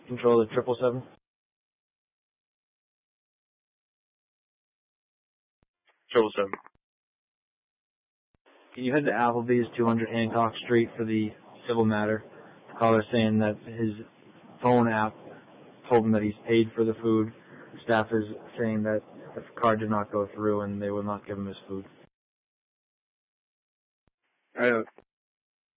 Control the 777. Triple seven. Can you head to Applebee's, 200 Hancock Street for the civil matter? The caller saying that his phone app told him that he's paid for the food. The staff is saying that the card did not go through and they will not give him his food.